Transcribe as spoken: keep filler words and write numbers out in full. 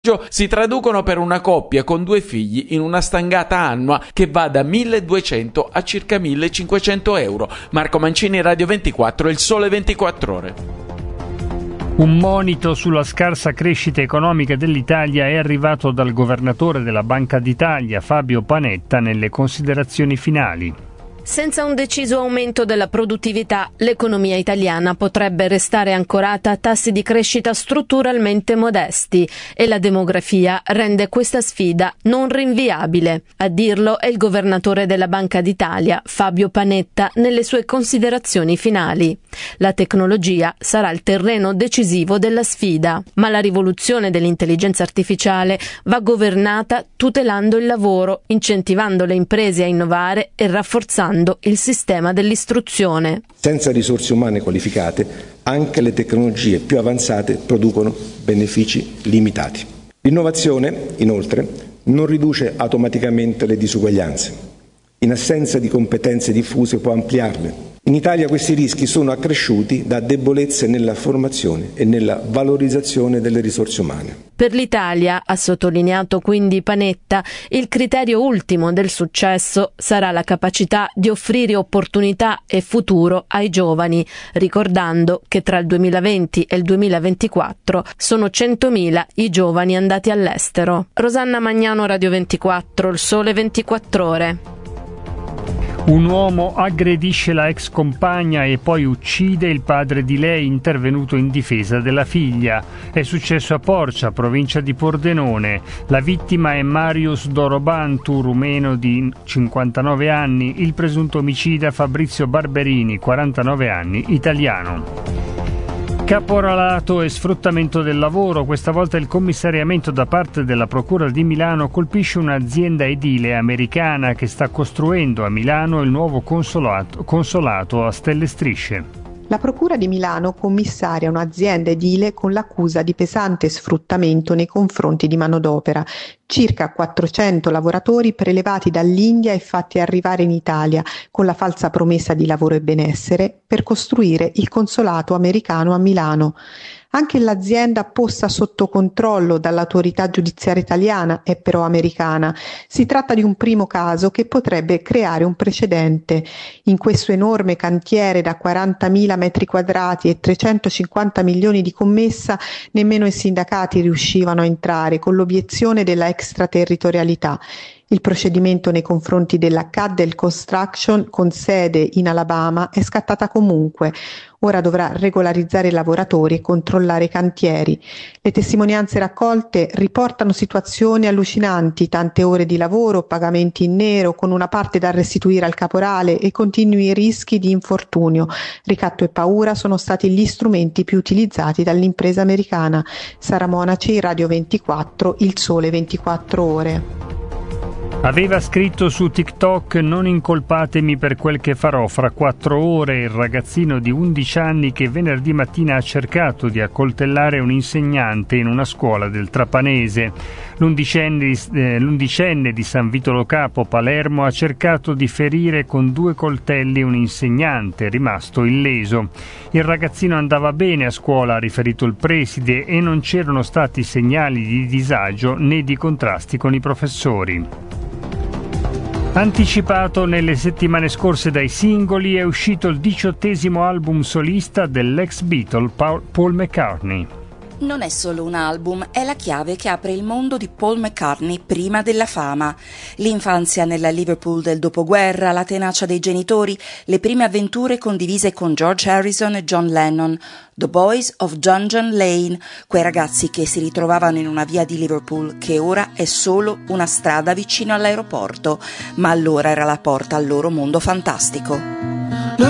si traducono per una coppia con due figli in una stangata annua che va da milleduecento a circa millecinquecento euro. Marco Mancini, Radio ventiquattro, Il Sole ventiquattro Ore. Un monito sulla scarsa crescita economica dell'Italia è arrivato dal governatore della Banca d'Italia, Fabio Panetta, nelle considerazioni finali. Senza un deciso aumento della produttività, l'economia italiana potrebbe restare ancorata a tassi di crescita strutturalmente modesti e la demografia rende questa sfida non rinviabile. A dirlo è il governatore della Banca d'Italia, Fabio Panetta, nelle sue considerazioni finali. La tecnologia sarà il terreno decisivo della sfida, ma la rivoluzione dell'intelligenza artificiale va governata tutelando il lavoro, incentivando le imprese a innovare e rafforzando il sistema dell'istruzione. Senza risorse umane qualificate, anche le tecnologie più avanzate producono benefici limitati. L'innovazione, inoltre, non riduce automaticamente le disuguaglianze. In assenza di competenze diffuse può ampliarle. In Italia questi rischi sono accresciuti da debolezze nella formazione e nella valorizzazione delle risorse umane. Per l'Italia, ha sottolineato quindi Panetta, il criterio ultimo del successo sarà la capacità di offrire opportunità e futuro ai giovani, ricordando che tra il duemilaventi e il duemilaventiquattro sono centomila i giovani andati all'estero. Rosanna Magnano, Radio ventiquattro, Il Sole ventiquattro Ore. Un uomo aggredisce la ex compagna e poi uccide il padre di lei intervenuto in difesa della figlia. È successo a Porcia, provincia di Pordenone. La vittima è Marius Dorobantu, rumeno di cinquantanove anni, il presunto omicida Fabrizio Barberini, quarantanove anni, italiano. Caporalato e sfruttamento del lavoro, questa volta il commissariamento da parte della Procura di Milano colpisce un'azienda edile americana che sta costruendo a Milano il nuovo consolato, consolato a stelle strisce. La Procura di Milano commissaria un'azienda edile con l'accusa di pesante sfruttamento nei confronti di manodopera. Circa quattrocento lavoratori prelevati dall'India e fatti arrivare in Italia con la falsa promessa di lavoro e benessere per costruire il consolato americano a Milano. Anche l'azienda posta sotto controllo dall'autorità giudiziaria italiana è però americana. Si tratta di un primo caso che potrebbe creare un precedente. In questo enorme cantiere da quarantamila metri quadrati e trecentocinquanta milioni di commessa, nemmeno i sindacati riuscivano a entrare con l'obiezione della extraterritorialità. Il procedimento nei confronti della Caddell Construction, con sede in Alabama, è scattata comunque. Ora dovrà regolarizzare i lavoratori e controllare i cantieri. Le testimonianze raccolte riportano situazioni allucinanti, tante ore di lavoro, pagamenti in nero, con una parte da restituire al caporale e continui rischi di infortunio. Ricatto e paura sono stati gli strumenti più utilizzati dall'impresa americana. Sara Monaci, Radio ventiquattro, Il Sole ventiquattro Ore. Aveva scritto su TikTok: non incolpatemi per quel che farò. Fra quattro ore il ragazzino di undici anni che venerdì mattina ha cercato di accoltellare un insegnante in una scuola del Trapanese. L'undicenne, eh, l'undicenne di San Vito Lo Capo, Palermo, ha cercato di ferire con due coltelli un insegnante, rimasto illeso. Il ragazzino andava bene a scuola, ha riferito il preside, e non c'erano stati segnali di disagio né di contrasti con i professori. Anticipato nelle settimane scorse dai singoli, è uscito il diciottesimo album solista dell'ex Beatle Paul McCartney. Non è solo un album, è la chiave che apre il mondo di Paul McCartney prima della fama. L'infanzia nella Liverpool del dopoguerra, la tenacia dei genitori, le prime avventure condivise con George Harrison e John Lennon, The Boys of Dungeon Lane, quei ragazzi che si ritrovavano in una via di Liverpool che ora è solo una strada vicino all'aeroporto, ma allora era la porta al loro mondo fantastico.